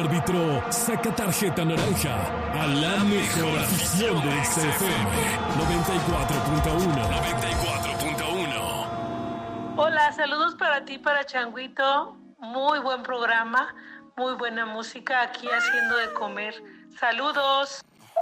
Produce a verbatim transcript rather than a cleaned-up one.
árbitro saca tarjeta naranja a la mejor afición de X F M noventa y cuatro punto uno. noventa y cuatro punto uno. Hola, saludos para ti, para Changuito. Muy buen programa, muy buena música aquí haciendo de comer. Saludos.